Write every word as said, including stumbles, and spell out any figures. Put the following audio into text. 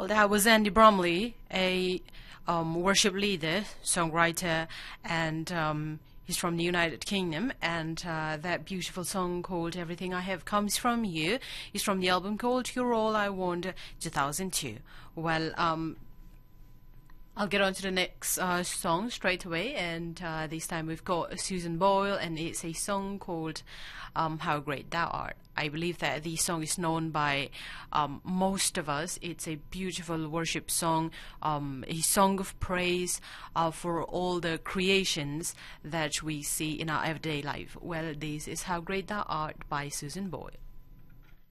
Well, that was Andy Bromley, a um, worship leader, songwriter, and um, he's from the United Kingdom. And uh, that beautiful song called "Everything I Have Comes From You" is from the album called "You're All I Want," two thousand two. Well, um, I'll get on to the next uh, song straight away, and uh, this time we've got Susan Boyle, and it's a song called um, "How Great Thou Art." I believe that the song is known by um, most of us. It's a beautiful worship song, um, a song of praise uh, for all the creations that we see in our everyday life. Well, this is "How Great Thou Art" by Susan Boyle.